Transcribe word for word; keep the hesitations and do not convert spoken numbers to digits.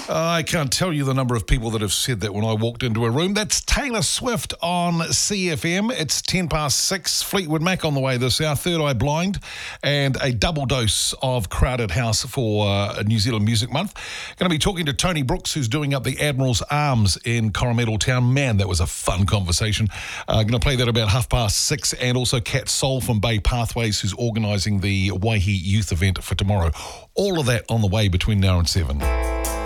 I can't tell you the number of people that have said that when I walked into a room. That's Taylor Swift on C F M. It's ten past six. Fleetwood Mac on the way this hour. Third Eye Blind and a double dose of Crowded House for uh, New Zealand Music Month. Going to be talking to Tony Brooks, who's doing up the Admiral's Arms in Coromandel Town. Man, that was a fun conversation. Uh, going to play that about half past six. And also Kat Soul from Bay Pathways, who's organising the Waihi Youth event for tomorrow. All of that on the way between now and seven.